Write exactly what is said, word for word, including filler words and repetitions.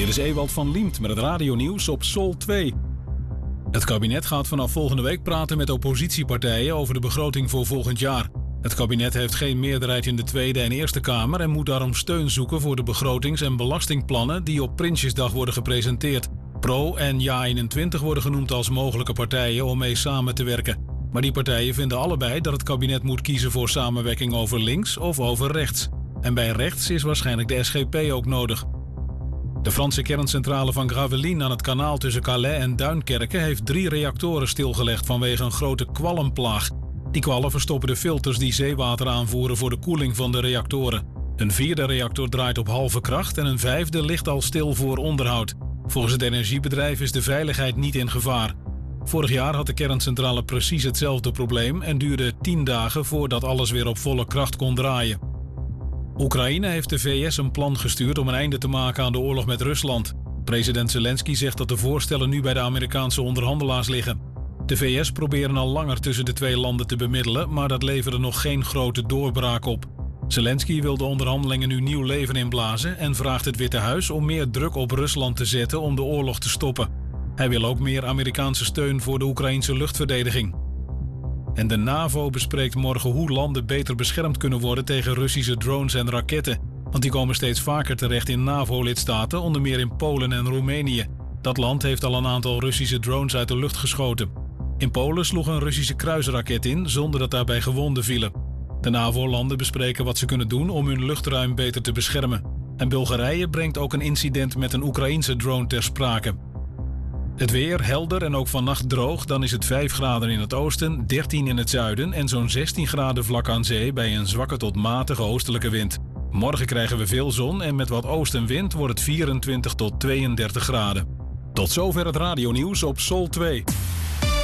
Dit is Ewald van Liemt met het radionieuws op Sol twee. Het kabinet gaat vanaf volgende week praten met oppositiepartijen over de begroting voor volgend jaar. Het kabinet heeft geen meerderheid in de Tweede en Eerste Kamer en moet daarom steun zoeken voor de begrotings- en belastingplannen die op Prinsjesdag worden gepresenteerd. Pro en Ja eenentwintig worden genoemd als mogelijke partijen om mee samen te werken. Maar die partijen vinden allebei dat het kabinet moet kiezen voor samenwerking over links of over rechts. En bij rechts is waarschijnlijk de S G P ook nodig. De Franse kerncentrale van Gravelines aan het kanaal tussen Calais en Duinkerken heeft drie reactoren stilgelegd vanwege een grote kwallenplaag. Die kwallen verstoppen de filters die zeewater aanvoeren voor de koeling van de reactoren. Een vierde reactor draait op halve kracht en een vijfde ligt al stil voor onderhoud. Volgens het energiebedrijf is de veiligheid niet in gevaar. Vorig jaar had de kerncentrale precies hetzelfde probleem en duurde tien dagen voordat alles weer op volle kracht kon draaien. Oekraïne heeft de V S een plan gestuurd om een einde te maken aan de oorlog met Rusland. President Zelensky zegt dat de voorstellen nu bij de Amerikaanse onderhandelaars liggen. De V S proberen al langer tussen de twee landen te bemiddelen, maar dat leverde nog geen grote doorbraak op. Zelensky wil de onderhandelingen nu nieuw leven inblazen en vraagt het Witte Huis om meer druk op Rusland te zetten om de oorlog te stoppen. Hij wil ook meer Amerikaanse steun voor de Oekraïnse luchtverdediging. En de NAVO bespreekt morgen hoe landen beter beschermd kunnen worden tegen Russische drones en raketten. Want die komen steeds vaker terecht in NAVO-lidstaten, onder meer in Polen en Roemenië. Dat land heeft al een aantal Russische drones uit de lucht geschoten. In Polen sloeg een Russische kruisraket in, zonder dat daarbij gewonden vielen. De NAVO-landen bespreken wat ze kunnen doen om hun luchtruim beter te beschermen. En Bulgarije brengt ook een incident met een Oekraïense drone ter sprake. Het weer helder en ook vannacht droog, dan is het vijf graden in het oosten, dertien in het zuiden en zo'n zestien graden vlak aan zee bij een zwakke tot matige oostelijke wind. Morgen krijgen we veel zon en met wat oostenwind wordt het vierentwintig tot tweeëndertig graden. Tot zover het radionieuws op Sol twee.